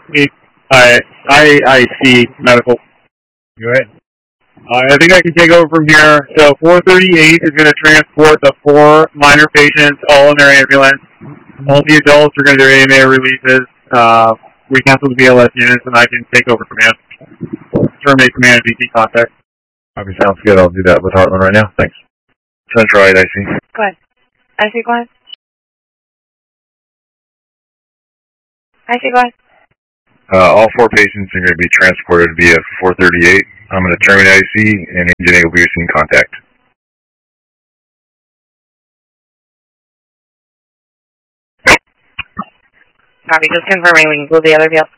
IIC medical. Go ahead. I think I can take over from here. So 438 is going to transport the 4 minor patients all in their ambulance. All the adults are going to do AMA releases. We cancel the BLS units, and I can take over from here. Terminate command and VT contact. Okay, sounds good. I'll do that with Heartland right now. Thanks. Central IC. Go ahead. IC, go ahead. IC, go ahead. All 4 patients are going to be transported via 438. I'm going to terminate IC, and Agent A will be receiving contact. Copy. Just confirming we can move the other